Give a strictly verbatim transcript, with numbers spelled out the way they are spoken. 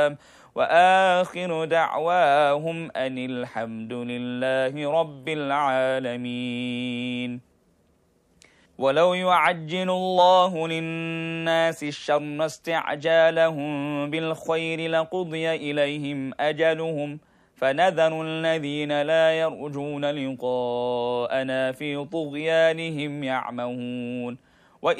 وآخر دعواهم أن الحمد لله رب العالمين. ولو يعجل الله للناس الشر استعجالهم بالخير لقضي إليهم أجلهم فنذر الذين لا يرجون لقاءنا في طغيانهم يعمهون.